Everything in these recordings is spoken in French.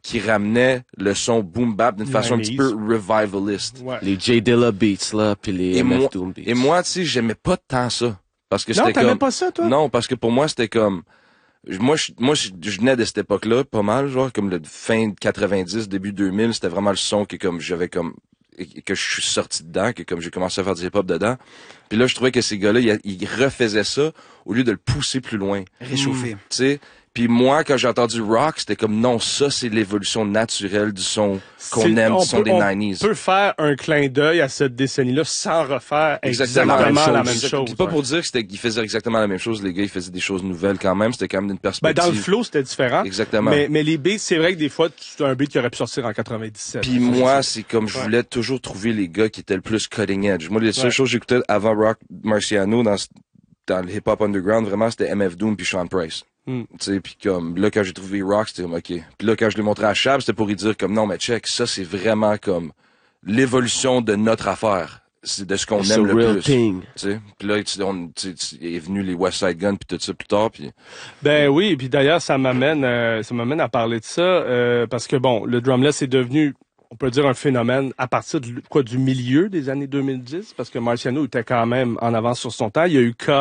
qui ramenait le son boom bap d'une façon un petit peu revivaliste. Ouais. Les J Dilla beats, là, puis les MF Doom beats. Et moi, tu sais, j'aimais pas tant ça. Parce que Non, c'était t'aimais comme... pas ça, toi? Non, parce que pour moi, c'était comme... Moi, je venais de cette époque-là, pas mal, genre, comme le fin 90, début 2000, c'était vraiment le son que comme j'avais comme... que je suis sorti dedans, que comme j'ai commencé à faire du hip-hop dedans. Puis là, je trouvais que ces gars-là, ils refaisaient ça au lieu de le pousser plus loin. Réchauffé. Tu sais? Puis moi, quand j'ai entendu rock, c'était comme non, ça c'est l'évolution naturelle du son qu'on aime, du son des 90s. On peut faire un clin d'œil à cette décennie-là sans refaire exactement la même chose. Puis pas pour dire qu'ils faisaient exactement la même chose, les gars, ils faisaient des choses nouvelles quand même, c'était quand même une perspective. Ben dans le flow, c'était différent. Exactement. Mais les beats, c'est vrai que des fois, c'est un beat qui aurait pu sortir en 97. Puis moi, c'est comme je voulais toujours trouver les gars qui étaient le plus cutting edge. Moi, les seules choses que j'écoutais avant Rock Marciano dans le hip-hop underground, vraiment, c'était MF Doom puis Sean Price. Tu sais, puis comme là quand j'ai trouvé Rock, c'était comme OK. Puis là quand je l'ai montré à Chab, c'était pour lui dire comme non mais check, ça c'est vraiment comme l'évolution de notre affaire, c'est de ce qu'on aime le plus. Tu sais, puis là est venu les West Side Gun puis tout ça plus tard puis ben oui, puis d'ailleurs ça m'amène à parler de ça parce que bon, le drumless est devenu, on peut dire, un phénomène à partir du milieu des années 2010 parce que Marciano était quand même en avance sur son temps. Il y a eu K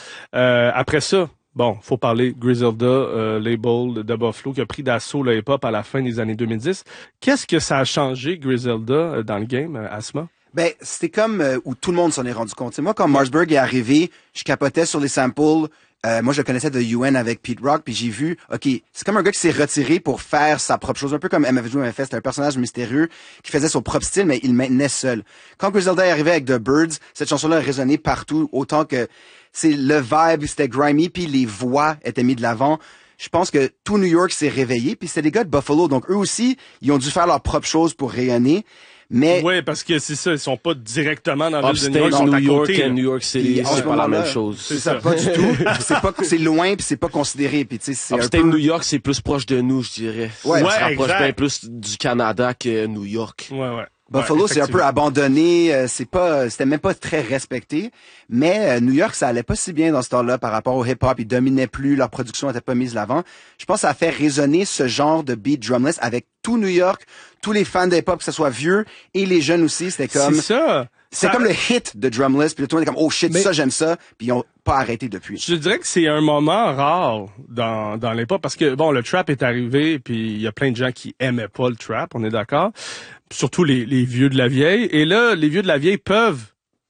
après ça. Bon, faut parler Griselda, label de Buffalo, qui a pris d'assaut le hip-hop à la fin des années 2010. Qu'est-ce que ça a changé, Griselda, dans le game, Asma? Ben, c'était comme où tout le monde s'en est rendu compte. T'sais, moi, quand Marsburg est arrivé, je capotais sur les samples. Moi, je le connaissais de UN avec Pete Rock, puis j'ai vu, OK, c'est comme un gars qui s'est retiré pour faire sa propre chose, un peu comme MF Doom avait fait. C'était un personnage mystérieux qui faisait son propre style, mais il le maintenait seul. Quand Griselda est arrivé avec The Birds, cette chanson-là a résonné partout, autant que c'est le vibe, c'était grimy, puis les voix étaient mis de l'avant. Je pense que tout New York s'est réveillé, puis c'était des gars de Buffalo, donc eux aussi, ils ont dû faire leur propre chose pour rayonner. Mais oui, parce que c'est ça, ils sont pas directement dans la ville de Upstate, New York, ils sont à New York côté. et New York City, c'est pas la même chose. C'est ça, pas du tout. C'est loin, puis c'est pas considéré, puis tu sais, c'est Upstate New York, c'est plus proche de nous, je dirais. Ouais, ça se rapproche exact. bien plus du Canada que New York. Ouais. Buffalo, c'est un peu abandonné, c'était même pas très respecté. Mais New York, ça allait pas si bien dans ce temps-là par rapport au hip-hop. Ils dominaient plus, leur production n'était pas mise de l'avant. Je pense que ça a fait résonner ce genre de beat drumless avec tout New York, tous les fans de hip-hop, que ce soit vieux et les jeunes aussi. C'était comme... C'est ça. C'est comme le hit de drumless, puis tout le monde est comme, oh shit, ça, j'aime ça, puis ils ont pas arrêté depuis. Je dirais que c'est un moment rare dans l'hip-hop, parce que, bon, le trap est arrivé, puis il y a plein de gens qui aimaient pas le trap, on est d'accord. Surtout les vieux de la vieille. Et là, les vieux de la vieille peuvent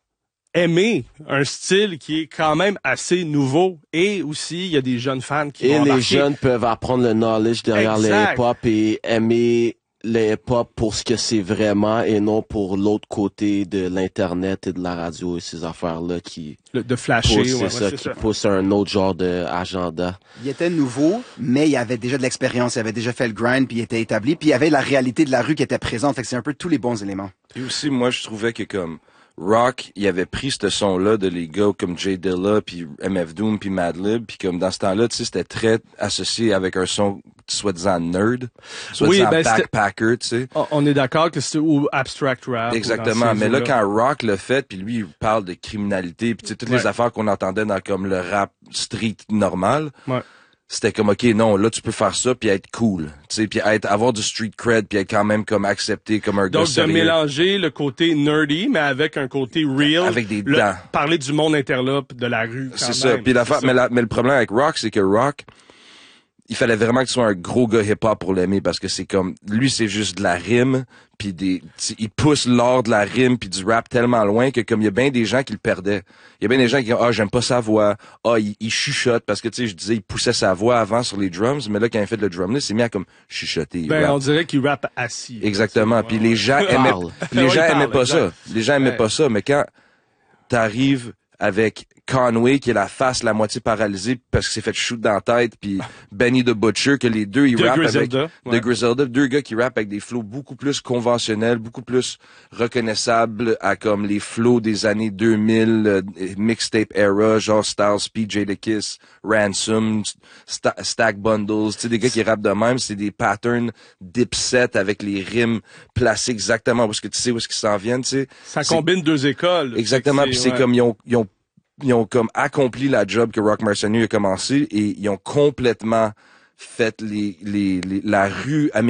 aimer un style qui est quand même assez nouveau. Et aussi, il y a des jeunes fans qui vont les embarquer. jeunes peuvent apprendre le knowledge derrière le hip-hop et aimer le hip-hop pour ce que c'est vraiment et non pour l'autre côté de l'internet et de la radio et ces affaires-là qui de flasher, poussent un autre genre d'agenda. Il était nouveau, mais il avait déjà de l'expérience, il avait déjà fait le grind, puis il était établi, puis il y avait la réalité de la rue qui était présente, fait que c'est un peu tous les bons éléments. Et aussi, moi, je trouvais que comme Rock, il avait pris ce son-là de les gars comme J Dilla, puis MF Doom, puis Madlib, puis comme dans ce temps-là, tu sais, c'était très associé avec un son soi-disant nerd, soi-disant backpacker, tu sais. On est d'accord que c'est ou abstract rap. Exactement, mais là, quand Rock l'a fait, puis lui, il parle de criminalité, puis tu sais, toutes les affaires qu'on entendait dans comme le rap street normal, c'était comme, OK, non, là, tu peux faire ça puis être cool, tu sais, puis avoir du street cred puis être quand même comme accepté comme un gars sérieux. Donc, de mélanger le côté nerdy, mais avec un côté real. Avec des dents. Parler du monde interlope, de la rue, c'est ça. Puis l'affaire, mais le problème avec Rock, c'est que Rock, il fallait vraiment que tu sois un gros gars hip-hop pour l'aimer parce que c'est comme, lui, c'est juste de la rime puis il pousse l'art de la rime puis du rap tellement loin que comme il y a bien des gens qui le perdaient. Il y a bien des gens qui disent, j'aime pas sa voix. Il chuchote parce que, tu sais, je disais, il poussait sa voix avant sur les drums, mais là, quand il a fait le drumless, il s'est mis à comme chuchoter. On dirait qu'il rappe assis. Exactement. Puis les gens aimaient pas ça. Les gens aimaient pas ça, mais quand t'arrives avec Conway qui est la face la moitié paralysée parce qu'il s'est fait shoot dans la tête, puis Benny the Butcher que les deux ils rappent avec de Griselda, deux gars qui rappent avec des flows beaucoup plus conventionnels, beaucoup plus reconnaissables à comme les flows des années 2000, mixtape era, genre Styles P, Jadakiss, Ransom, Stack Bundles, tu sais des gars qui rappent de même, c'est des patterns Dipset avec les rimes placées exactement parce que tu sais où est-ce qu'ils s'en viennent, tu sais. Ça combine deux écoles. Exactement, puis c'est comme ils ont comme accompli la job que Rock Marciano a commencé et ils ont complètement fait la rue américaine